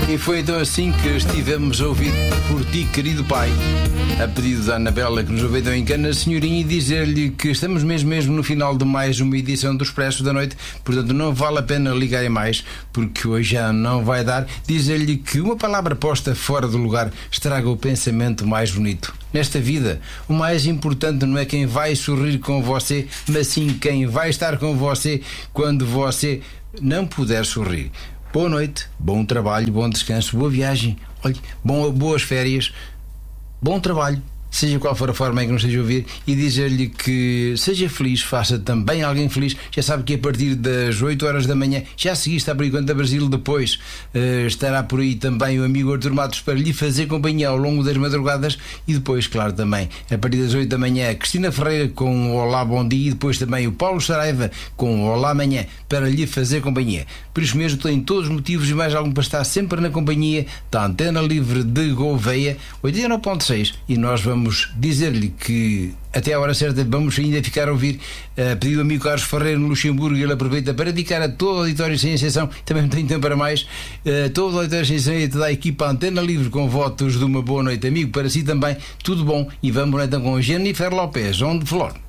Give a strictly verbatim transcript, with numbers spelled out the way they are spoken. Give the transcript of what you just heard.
E foi então assim que estivemos a ouvir por ti, querido pai, a pedido da Anabela, que nos ouviu então em Canas, senhorinha, e dizer-lhe que estamos mesmo mesmo no final de mais uma edição do Expresso da Noite, portanto não vale a pena ligarem mais, porque hoje já não vai dar. Dizer-lhe que uma palavra posta fora do lugar estraga o pensamento mais bonito. Nesta vida, o mais importante não é quem vai sorrir com você, mas sim quem vai estar com você quando você não puder sorrir. Boa noite, bom trabalho, bom descanso, boa viagem, olhe, bom, boas férias, bom trabalho, seja qual for a forma em que nos esteja a ouvir, e dizer-lhe que seja feliz, faça também alguém feliz. Já sabe que a partir das oito horas da manhã, já a seguir está por aí Canta Brasil, depois uh, estará por aí também o amigo Artur Matos para lhe fazer companhia ao longo das madrugadas, e depois, claro, também a partir das oito da manhã, a Cristina Ferreira com o Olá Bom Dia, e depois também o Paulo Saraiva com o Olá Amanhã para lhe fazer companhia. Por isso mesmo tem todos os motivos e mais algum para estar sempre na companhia da Antena Livre de Gouveia oitenta e nove ponto seis, e nós vamos dizer-lhe que até à hora certa vamos ainda ficar a ouvir a pedido do amigo Carlos Ferreira no Luxemburgo, e ele aproveita para dedicar a todo o auditório sem exceção, também não tem tempo para mais, a todo o auditório sem exceção e a toda a equipa Antena Livre, com votos de uma boa noite, amigo, para si também, tudo bom, e vamos então com Jennifer Lopez, On The Floor.